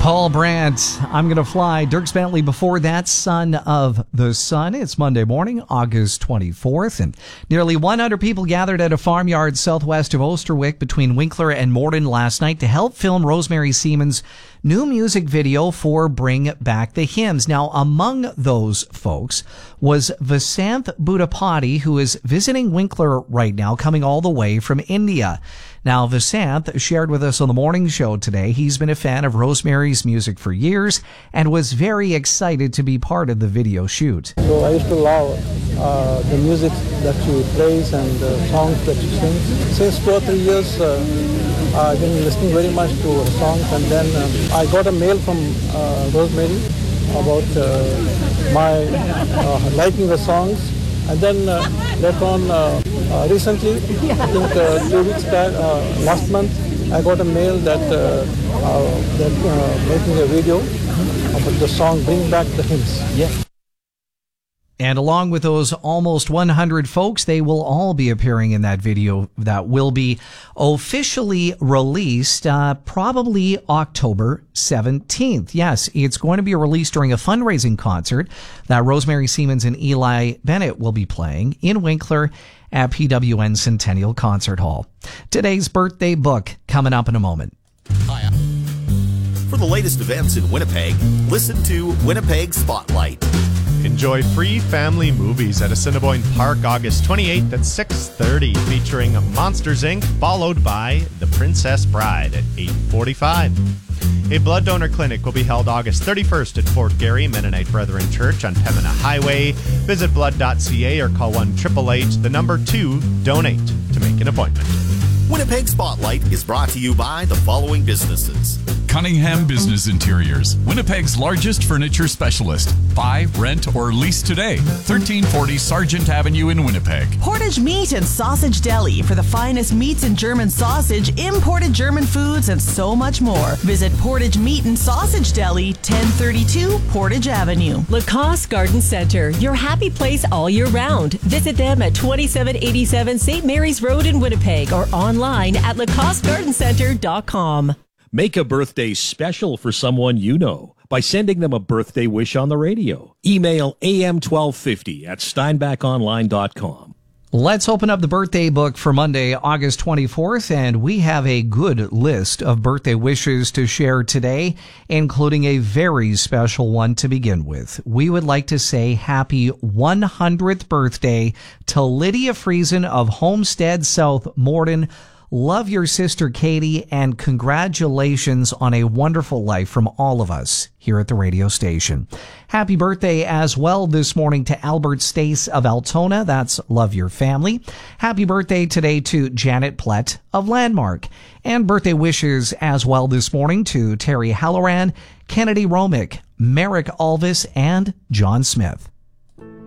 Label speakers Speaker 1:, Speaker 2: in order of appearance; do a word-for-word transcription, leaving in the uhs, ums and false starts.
Speaker 1: Paul Brandt, I'm Gonna Fly. Dierks Bentley before that, Son of the Sun. It's Monday morning, August twenty-fourth, and nearly one hundred people gathered at a farmyard southwest of Osterwick between Winkler and Morden last night to help film Rosemary Seaman's new music video for Bring Back the Hymns. Now, among those folks was Vasanth Budapati, who is visiting Winkler right now, coming all the way from India. Now, Vasanth shared with us on the morning show today. He's been a fan of Rosemary's music for years and was very excited to be part of the video shoot.
Speaker 2: So I used to love uh, the music that she plays and the songs that she sings. Since two or three years, uh, I've been listening very much to her songs, and then um, I got a mail from uh, Rosemary about uh, my uh, liking the songs. And then uh, later on, uh, uh, recently, I think uh, two weeks back, uh, last month, I got a mail that uh, uh, that uh, making a video about the song "Bring Back the Hymns."
Speaker 1: Yeah. And along with those almost one hundred folks, they will all be appearing in that video that will be officially released uh, probably October seventeenth. Yes, it's going to be released during a fundraising concert that Rosemary Seamans and Eli Bennett will be playing in Winkler at P W N Centennial Concert Hall. Today's birthday book coming up in a moment.
Speaker 3: Hiya. For the latest events in Winnipeg, listen to Winnipeg Spotlight.
Speaker 4: Enjoy free family movies at Assiniboine Park August twenty-eighth at six thirty, featuring Monsters, Incorporated, followed by The Princess Bride at eight forty-five. A blood donor clinic will be held August thirty-first at Fort Garry Mennonite Brethren Church on Pembina Highway. Visit blood dot c a or call one eight eight eight, the number two, donate to make an appointment.
Speaker 3: Winnipeg Spotlight is brought to you by the following businesses.
Speaker 5: Cunningham Business Interiors, Winnipeg's largest furniture specialist. Buy, rent, or lease today. thirteen forty Sargent Avenue in Winnipeg.
Speaker 6: Portage Meat and Sausage Deli for the finest meats and German sausage, imported German foods, and so much more. Visit Portage Meat and Sausage Deli, ten thirty-two Portage Avenue.
Speaker 7: Lacoste Garden Center, your happy place all year round. Visit them at twenty-seven eighty-seven Saint Mary's Road in Winnipeg or online at lacoste garden center dot com.
Speaker 8: Make a birthday special for someone you know by sending them a birthday wish on the radio. Email a m twelve fifty at steinbach online dot com.
Speaker 1: Let's open up the birthday book for Monday, August twenty-fourth, and we have a good list of birthday wishes to share today, including a very special one to begin with. We would like to say happy one hundredth birthday to Lydia Friesen of Homestead South Morden. Love your sister Katie, and congratulations on a wonderful life from all of us here at the radio station. Happy birthday as well this morning to Albert Stace of Altona. That's love your family. Happy birthday today to Janet Plett of Landmark. And birthday wishes as well this morning to Terry Halloran, Kennedy Romick, Merrick Alvis, and John Smith.